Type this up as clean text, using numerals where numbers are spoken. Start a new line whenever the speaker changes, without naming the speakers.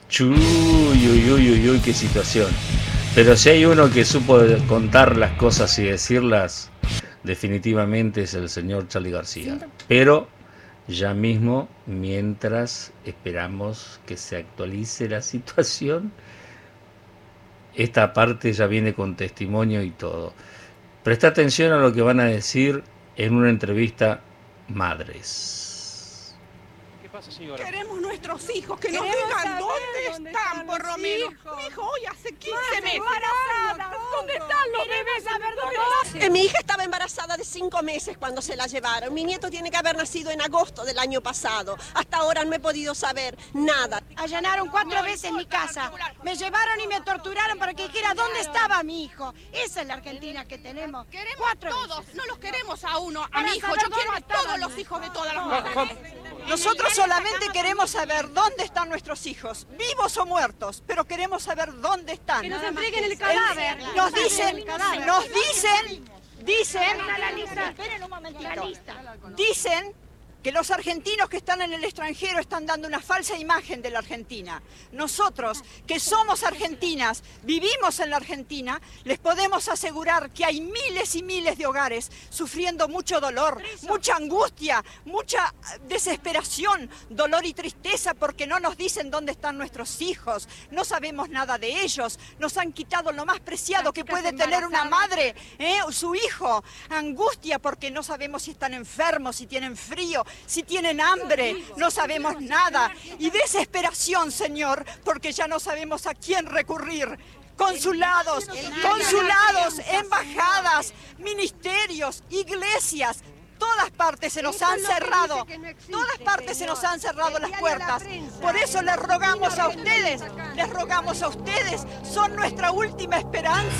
Chuy, uy, uy, uy, uy, qué situación. Pero si hay uno que supo contar las cosas y decirlas, definitivamente es el señor Charly García. Pero ya mismo, mientras esperamos que se actualice la situación, esta parte ya viene con testimonio y todo. Presta atención a lo que van a decir en una entrevista madres.
¿Qué pasa, señora?
Queremos nuestros hijos, que nos digan dónde están, por lo menos. Mi hijo hoy hace 15 meses. ¿Dónde están los bebés? Mi hija estaba embarazada de 5 meses cuando se la llevaron. Mi nieto tiene que haber nacido en agosto del año pasado. Hasta ahora no he podido saber nada.
Allanaron 4 veces mi casa. Me llevaron y me torturaron para que dijera dónde estaba mi hijo. Esa es la Argentina que tenemos.
Queremos
4
todos,
veces.
no los queremos a uno, a
Para
mi hijo.
saber
Yo quiero a
dónde estaban
todos los
mis
hijos de todas las
hijos.
mujeres.
Nosotros solamente queremos saber dónde están nuestros hijos, vivos o muertos, pero queremos saber dónde están.
Que nos entreguen el cadáver.
Nos dicen,
Esperen un momentito.
dicen que los argentinos que están en el extranjero están dando una falsa imagen de la Argentina. Nosotros, que somos argentinas, vivimos en la Argentina, les podemos asegurar que hay miles y miles de hogares sufriendo mucho dolor, mucha angustia, mucha desesperación, dolor y tristeza porque no nos dicen dónde están nuestros hijos, no sabemos nada de ellos, nos han quitado lo más preciado que puede tener una madre, su hijo, angustia porque no sabemos si están enfermos, si tienen frío, si tienen hambre, no sabemos nada. Y desesperación, Señor, porque ya no sabemos a quién recurrir. Consulados, embajadas, ministerios, iglesias, todas partes se nos han cerrado, las puertas. Por eso les rogamos a ustedes, son nuestra última esperanza.